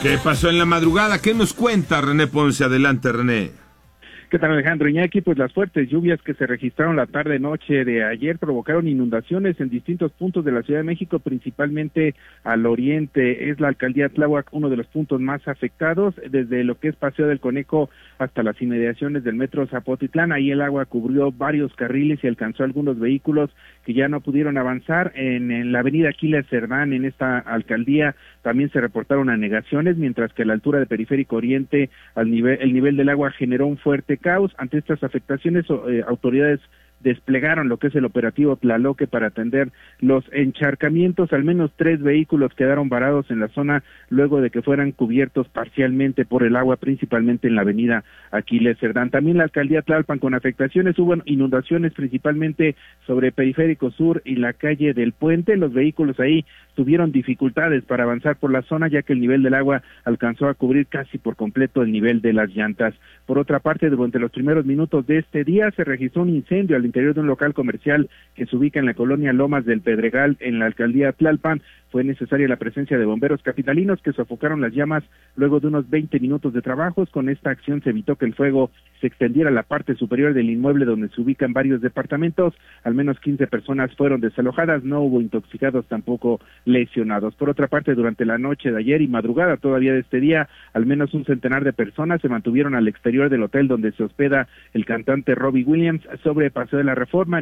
¿Qué pasó en la madrugada? ¿Qué nos cuenta René Ponce? Adelante, René. ¿Qué tal, Alejandro Iñaki? Pues las fuertes lluvias que se registraron la tarde-noche de ayer provocaron inundaciones en distintos puntos de la Ciudad de México, principalmente al oriente. Es la alcaldía Tláhuac uno de los puntos más afectados, desde lo que es Paseo del Conejo hasta las inmediaciones del metro Zapotitlán. Ahí el agua cubrió varios carriles y alcanzó algunos vehículos que ya no pudieron avanzar. En la avenida Aquiles Cerdán, en esta alcaldía, también se reportaron anegaciones, mientras que a la altura de Periférico Oriente el nivel del agua generó un fuerte caos. Ante estas afectaciones, autoridades desplegaron lo que es el operativo Tlaloque para atender los encharcamientos. Al menos 3 vehículos quedaron varados en la zona luego de que fueran cubiertos parcialmente por el agua, principalmente en la avenida Aquiles Cerdán. También la alcaldía Tlalpan con afectaciones, hubo inundaciones principalmente sobre Periférico Sur y la calle del Puente. Los vehículos ahí tuvieron dificultades para avanzar por la zona, ya que el nivel del agua alcanzó a cubrir casi por completo el nivel de las llantas. Por otra parte, durante los primeros minutos de este día se registró un incendio al interior de un local comercial que se ubica en la colonia Lomas del Pedregal, en la alcaldía Tlalpan. Fue necesaria la presencia de bomberos capitalinos que sofocaron las llamas luego de unos 20 minutos de trabajos. Con esta acción se evitó que el fuego se extendiera a la parte superior del inmueble donde se ubican varios departamentos. Al menos 15 personas fueron desalojadas, no hubo intoxicados, tampoco lesionados. Por otra parte, durante la noche de ayer y madrugada todavía de este día, al menos un centenar de personas se mantuvieron al exterior del hotel donde se hospeda el cantante Robbie Williams sobre Paseo de la Reforma.